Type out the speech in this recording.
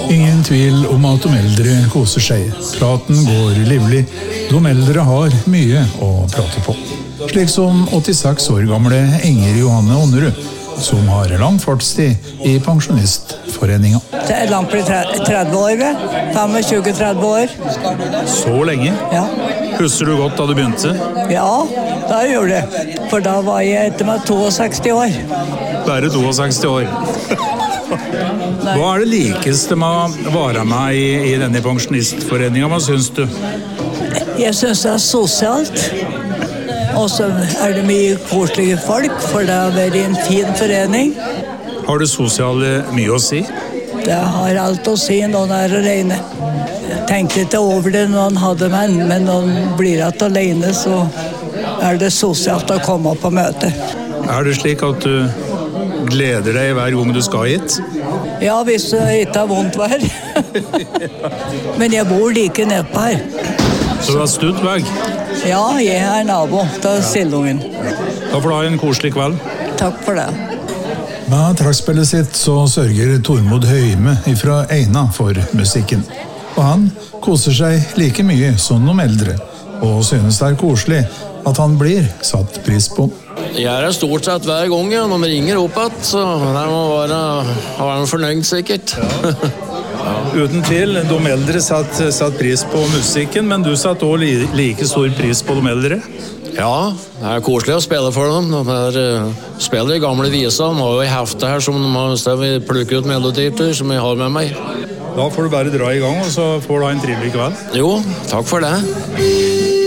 Ingen tvil om at de eldre koser seg. Praten går livlig. De eldre har mye å prate på. Slik som 86 år gamle Inger Johanne Ånnerud, som har lang fartstid i pensjonistforeningen. Det er langt på 30 år, 25-30 år. Så lenge? Ja. Husker du godt da du begynte? Ja, da gjorde jeg. For da var jeg etter meg 62 år. Da er det 62 år. Hva er det likeste med å være med i denne pensjonistforeningen? Hva synes du? Jeg synes det er sosialt. Og så er det mye koselige folk, for det har vært en fin forening. Har det sosiale mye å si? Det har alt å si når det er alene. Jeg tenkte ikke over det når han hadde menn, men når han blir alene, så er det sosialt å komme på møte. Er det slik at du gleder deg hver gang du skal hit? Ja, hvis det ikke har vondt vær. Men jeg bor like nedpå her. Så du har stutt vei? Ja, jeg er nabo til Sildungen. Da får du ha en koselig kveld. Takk for det. Med trekkspillet sitt så sørger Tormod Høyme fra Eina for musikken. Og han koser seg like mye som de eldre, og synes det er koselig at han blir satt pris på. Jeg er stort sett hver gang når de ringer opp at, så det må være fornøyd sikkert. Uten tvil, de eldre satt pris på musikken, men du satt også like stor pris på de eldre? Ja, det er koselig å spille for dem. De spiller i gamle viser. De har jo i heftet her som de har plukket ut melodier som jeg har med meg. Da får du bare dra i gang, og så får du ha en trivelig kveld. Jo, takk for det.